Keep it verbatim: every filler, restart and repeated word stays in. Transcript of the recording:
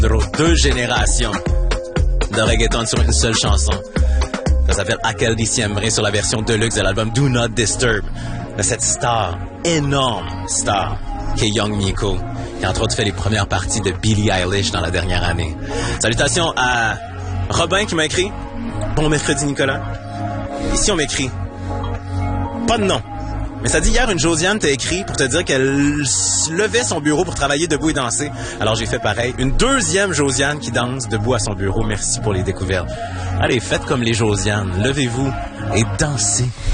Deux générations de reggaeton sur une seule chanson. Ça s'appelle Aquel Diciembre sur la version deluxe de l'album Do Not Disturb. De cette star, énorme star, qui est Young Miko, qui a entre autres fait les premières parties de Billie Eilish dans la dernière année. Salutations à Robin qui m'a écrit. Bon mercredi Nicolas. Ici on m'écrit. Pas de nom. Mais ça dit hier, une Josiane t'a écrit pour te dire qu'elle levait son bureau pour travailler debout et danser. Alors j'ai fait pareil. Une deuxième Josiane qui danse debout à son bureau. Merci pour les découvertes. Allez, faites comme les Josianes. Levez-vous et dansez.